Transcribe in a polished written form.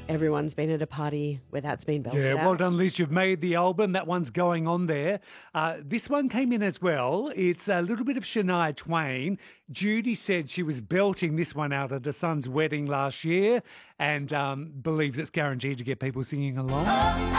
Everyone's been at a party where that's been belted Yeah, out. well done, Liz. You've made the album. That one's going on there. This one came in as well. It's a little bit of Shania Twain. Judy said she was belting this one out at her son's wedding last year and believes it's guaranteed to get people singing along.